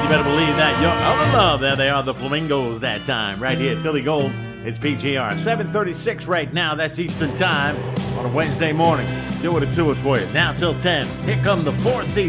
You better believe that. Your other love, there they are, the Flamingos that time, right here at Philly Gold. It's PGR. 7:36 right now. That's Eastern Time on a Wednesday morning. Doing it to us for you. Now till 10. Here come the Four Seasons.